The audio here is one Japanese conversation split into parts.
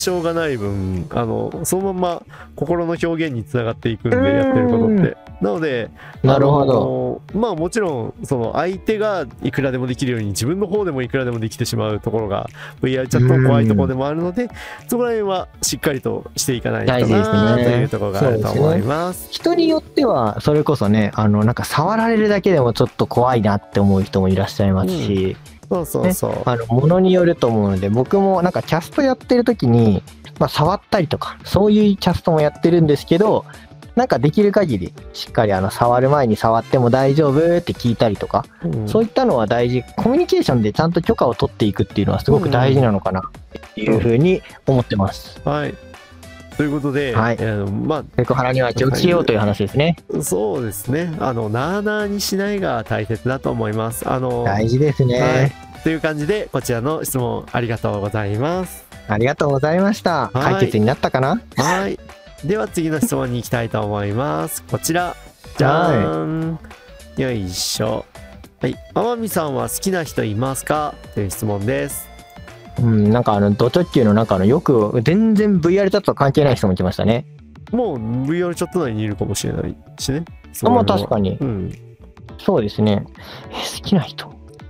しょうがない分、そのまま心の表現につながっていくんで、やってることって。なので、 なるほど。 まあもちろん、その相手がいくらでもできるように、自分の方でもいくらでもできてしまうところが、VR チャットの怖いところでもあるので、そこら辺はしっかりとしていかないとな、というところがあると思います。 人によっては、それこそね、なんか触られるだけでもちょっと怖いなって思う人もいらっしゃいますし、 そうそうそう。 ものによると思うので、僕もなんかキャストやってる時に、まあ、触ったりとか、そういうキャストもやってるんですけど、なんかできる限りしっかり触る前に触っても大丈夫って聞いたりとか、そういったのは大事。コミュニケーションでちゃんと許可を取っていくっていうのはすごく大事なのかなっていうふうに思ってます。 はい。ということで、 はい、 まあ、 セクハラには気をつけようという話ですね。 そうですね。なあなあにしないが大切だと思います。 大事ですね。 はい。という感じで、こちらの質問ありがとうございます。 ありがとうございました。解決になったかな？ はい。では次の質問に行きたいと思います。こちら。じゃーん。よいしょ。はい。天海さんは好きな人いますか？という質問です。 なんかド直球の中のよく全然 VR チャット関係ない人も来ましたね。 もう VR チャット内にいるかもしれないしね。 まあ確かに。そうですね。好きな人。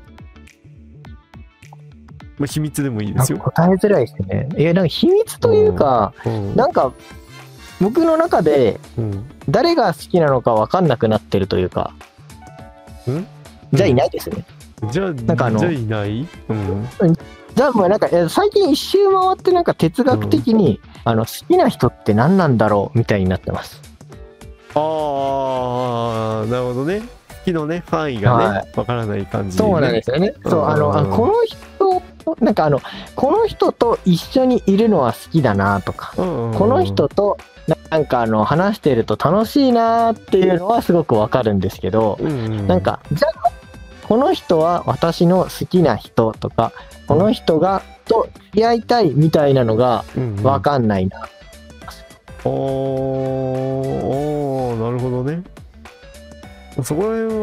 まあ秘密でもいいですよ。 答えづらいですね。なんか秘密というか、なんか僕の中で誰が好きなのか分かんなくなってるというか。じゃあいないですね。 じゃあなんかじゃあいない？ じゃあもうなんか最近一周回ってなんか哲学的に、好きな人って何なんだろうみたいになってます。 ああ、なるほどね。好きのね範囲がねわからない感じ、ね。 そうなんですよね。そうこの人なんかこの人と一緒にいるのは好きだなとか、この人となんか話してると楽しいなっていうのはすごくわかるんですけど、なんかじゃあこの人は私の好きな人とか、この人がと付き合いたいみたいなのがわかんないな。 おー、なるほどね。そこら辺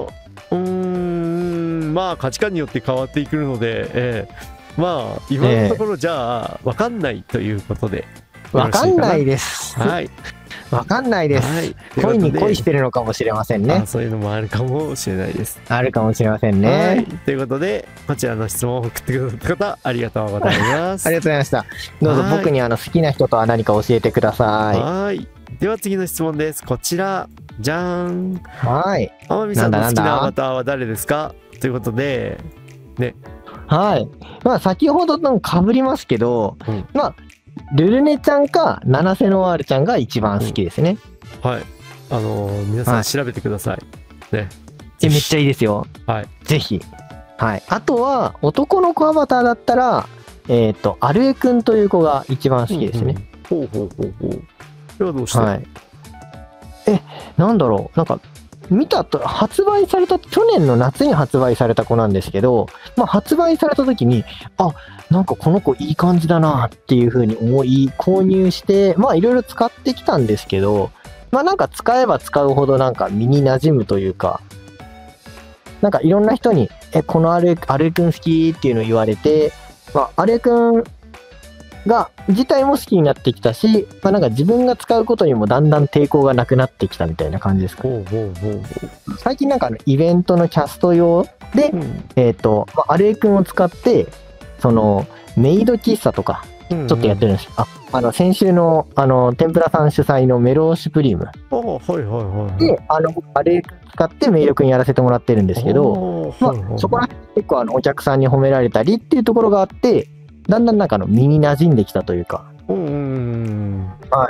はまあ価値観によって変わっていくので、まあ今のところじゃあ分かんないということで、 分かんないです。 はい、 分かんないです。恋に恋してるのかもしれませんね。 そういうのもあるかもしれないです。 あるかもしれませんね。 ということでこちらの質問を送ってくださった方ありがとうございます。 ありがとうございました。どうぞ僕に好きな人とは何か教えてください。 はい。では次の質問です。こちら。じゃーん。 はい。 天海さんの好きなアバターは誰ですか？ということで、ね。 はい。まあ先ほどの被りますけど、まあルルネちゃんか七瀬ノワールちゃんが一番好きですね。 はい。皆さん調べてください。ね。 めっちゃいいですよ。はい。ぜひ。はい。あとは男の子アバターだったら、アルエくんという子が一番好きですね。 ほうほうほうほう。それはどうして？ はい。なんだろう、なんか見たと発売された去年の夏に発売された子なんですけど、まあ、発売された時になんかこの子いい感じだなっていう風に思い購入して、まあいろいろ使ってきたんですけど、まあなんか使えば使うほどなんか身に馴染むというか、なんかいろんな人にこのアレくん好きっていうのを言われて、まあアレくんが自体も好きになってきたし、まあ、なんか自分が使うことにもだんだん抵抗がなくなってきたみたいな感じですかね。最近なんかイベントのキャスト用で、アレイ君を使ってそのメイド喫茶とかちょっとやってるんです。先週の天ぷらさん主催のメロシュプリームでアレイ君使ってメイド君やらせてもらってるんですけど、まあ、そこら結構お客さんに褒められたりっていうところがあって、だんだんなんか身に馴染んできたというか、はい、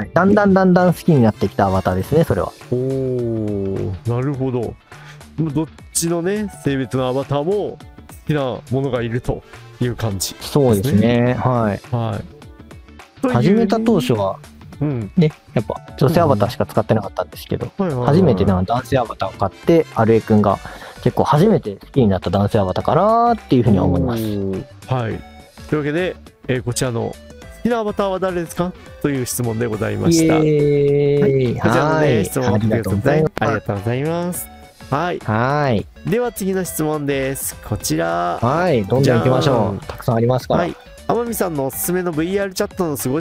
だんだん好きになってきたアバターですね、それは。 なるほど。どっちのね性別のアバターも好きなものがいるという感じですね。 そうですね。はい。始めた当初はね、やっぱ女性アバターしか使ってなかったんですけど、初めて男性アバターを買ってアルエ君が結構初めて好きになった男性アバターかなっていうふうに思います。 はい。というわけで、こちらの好きなアバターは誰ですかという質問でございました。はい、こちらのね質問ありがとうございます。はい。では次の質問です。こちら。 はい、どんどん行きましょう。たくさんありますから。 はい。 天海さんのおすすめの VR チャットの過ご